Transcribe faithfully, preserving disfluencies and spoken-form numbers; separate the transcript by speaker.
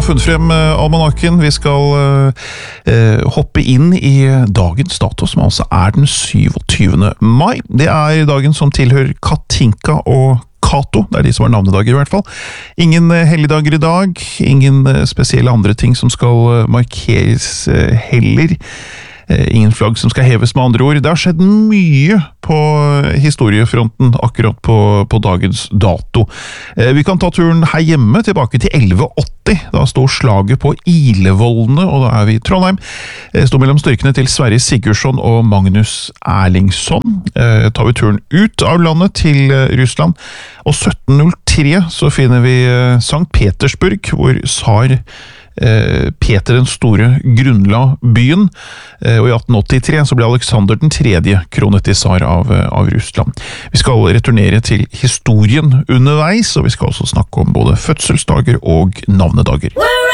Speaker 1: har funnet frem uh, almanakken. Vi skal uh, uh, hoppe inn i dagens dato, som altså er den syvogtyvende mai. Det er dagen som tilhører Katinka og Kato, det er de som har navnedager i hvert fall. Ingen uh, helligdager i dag, ingen uh, spesielle andre ting som skal uh, markeres uh, heller. Ingen flagg som skal heves, med andre ord. Det har skjedd mye på historiefronten akkurat på, på dagens dato. Vi kan ta turen her hjemme tilbake til elleve åtti. Da stod slaget på Ilevollene, og da er vi i Trondheim. Det stod mellom styrkene til Sverre Sigurdsson og Magnus Erlingsson. Tar vi turen ut av landet til Russland. Og sytten null tre så finner vi Sankt Petersburg, hvor tsar Peter den store grunnla byen, og i atten åttitre så ble Alexander den tredje kronet til tsar av, av Russland. Vi skal returnere til historien underveis, og vi skal også snakke om både fødselsdager og navnedager.